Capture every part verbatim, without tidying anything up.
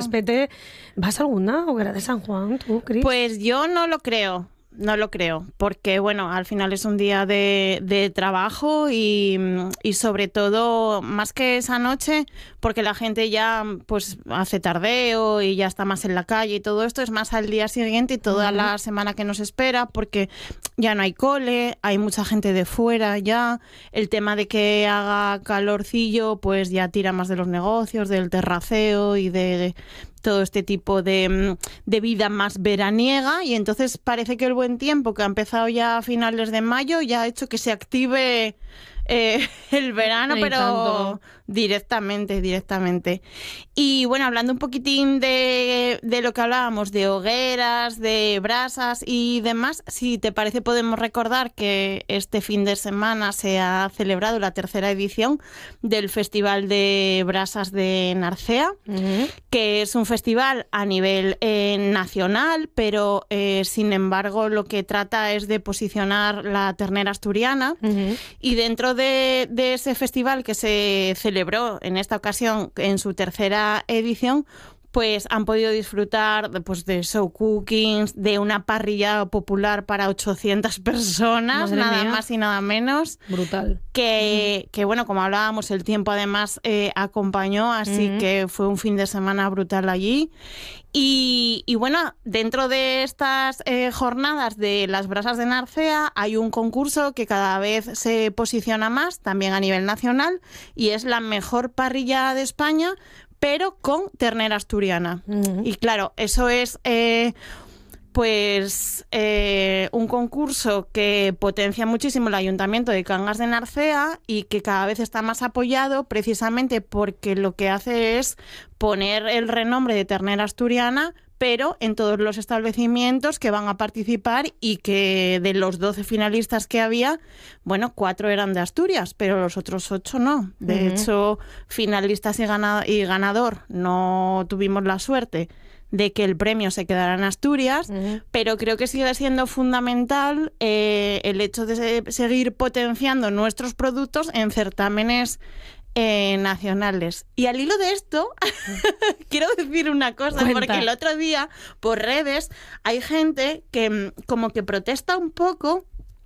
Pete. ¿Vas a alguna hoguera de San Juan, tú, Cris? Pues yo no lo creo. No lo creo, porque bueno, al final es un día de, de trabajo y, y sobre todo, más que esa noche, porque la gente ya pues hace tardeo y ya está más en la calle y todo esto, es más al día siguiente y toda uh-huh. la semana que nos espera, porque ya no hay cole, hay mucha gente de fuera ya, el tema de que haga calorcillo pues ya tira más de los negocios, del terraceo y de... de todo este tipo de, de vida más veraniega, y entonces parece que el buen tiempo que ha empezado ya a finales de mayo ya ha hecho que se active eh, el verano, Ay, pero tanto. directamente, directamente. Y bueno, hablando un poquitín de, de lo que hablábamos, de hogueras, de brasas y demás, si te parece podemos recordar que este fin de semana se ha celebrado la tercera edición del Festival de Brasas de Narcea, uh-huh. que es un festival a nivel eh, nacional, pero eh, sin embargo lo que trata es de posicionar la ternera asturiana, uh-huh. y dentro de, de ese festival que se celebró en esta ocasión en su tercera edición, pues han podido disfrutar de, pues, de show cookings, de una parrilla popular para ochocientas personas, Madre nada mía. más y nada menos. Brutal. Que, que bueno, como hablábamos, el tiempo además eh, acompañó, así uh-huh. que fue un fin de semana brutal allí. Y, y bueno, dentro de estas eh, jornadas de las brasas de Narcea hay un concurso que cada vez se posiciona más, también a nivel nacional, y es la mejor parrilla de España, pero con ternera asturiana. Uh-huh. Y claro, eso es eh, pues eh, un concurso que potencia muchísimo el Ayuntamiento de Cangas de Narcea y que cada vez está más apoyado precisamente porque lo que hace es poner el renombre de ternera asturiana, pero en todos los establecimientos que van a participar, y que de los doce finalistas que había, bueno, cuatro eran de Asturias, pero los otros ocho no. De uh-huh. hecho, finalistas y, gana- y ganador no tuvimos la suerte de que el premio se quedara en Asturias, uh-huh. pero creo que sigue siendo fundamental eh, el hecho de se- seguir potenciando nuestros productos en certámenes Eh, nacionales. Y al hilo de esto quiero decir una cosa. Cuenta. Porque el otro día por redes hay gente que como que protesta un poco,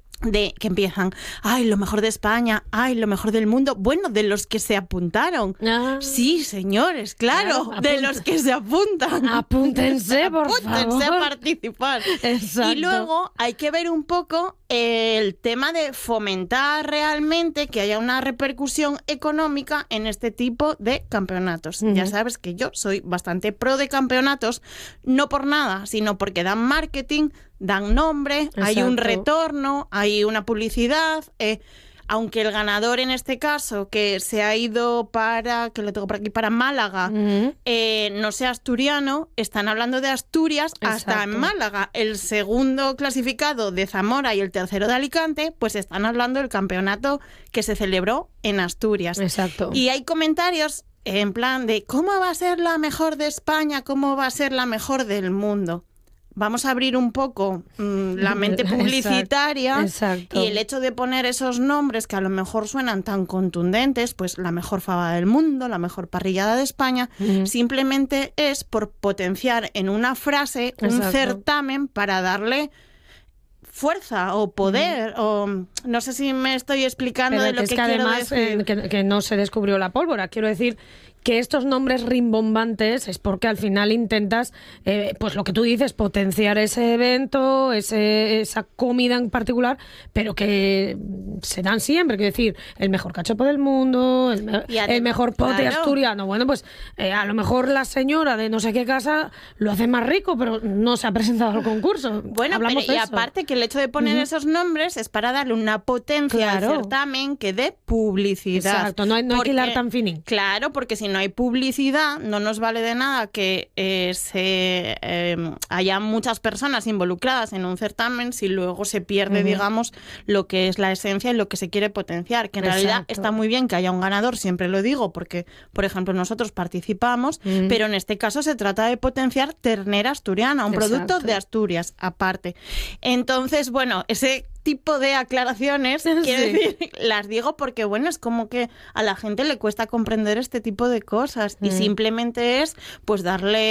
de que empiezan, ay, lo mejor de España, ay, lo mejor del mundo. Bueno, de los que se apuntaron. Ah. Sí, señores, claro, claro de los que se apuntan. Apúntense, por Apúntense favor. a participar. Exacto. Y luego hay que ver un poco el tema de fomentar realmente que haya una repercusión económica en este tipo de campeonatos. Uh-huh. Ya sabes que yo soy bastante pro de campeonatos, no por nada, sino porque dan marketing, dan nombre, exacto. hay un retorno, hay una publicidad, eh, aunque el ganador en este caso, que se ha ido para, que lo tengo por aquí, para Málaga, uh-huh. eh, no sea asturiano, están hablando de Asturias hasta exacto. en Málaga. El segundo clasificado de Zamora y el tercero de Alicante, pues están hablando del campeonato que se celebró en Asturias. Exacto. Y hay comentarios en plan de ¿cómo va a ser la mejor de España? ¿Cómo va a ser la mejor del mundo? Vamos a abrir un poco mmm, la mente publicitaria. Exacto. Y el hecho de poner esos nombres que a lo mejor suenan tan contundentes, pues la mejor fava del mundo, la mejor parrillada de España, mm. simplemente es por potenciar en una frase un exacto. certamen para darle fuerza o poder, mm. o no sé si me estoy explicando. Pero de lo que, es que quiero además decir. Eh, que, que no se descubrió la pólvora, quiero decir que estos nombres rimbombantes es porque al final intentas, eh, pues lo que tú dices, potenciar ese evento, ese, esa comida en particular, pero que se dan siempre, quiero decir, el mejor cachopo del mundo, el, me- además, el mejor pote claro. asturiano. Bueno, pues eh, a lo mejor la señora de no sé qué casa lo hace más rico, pero no se ha presentado al concurso. Bueno, Hablamos pero, de y eso. aparte que el hecho de poner uh-huh. esos nombres es para darle una potencia claro. al certamen que dé publicidad. Exacto, no hay, no porque, hay que hilar tan finín. Claro, porque si no hay publicidad, no nos vale de nada que eh, se eh, haya muchas personas involucradas en un certamen si luego se pierde, uh-huh. digamos, lo que es la esencia y lo que se quiere potenciar. Que en Exacto. realidad está muy bien que haya un ganador, siempre lo digo, porque, por ejemplo, nosotros participamos, uh-huh. pero en este caso se trata de potenciar ternera asturiana, un Exacto. producto de Asturias, aparte. Entonces, bueno, ese tipo de aclaraciones, sí. quiero decir, las digo porque, bueno, es como que a la gente le cuesta comprender este tipo de cosas mm. y simplemente es, pues, darle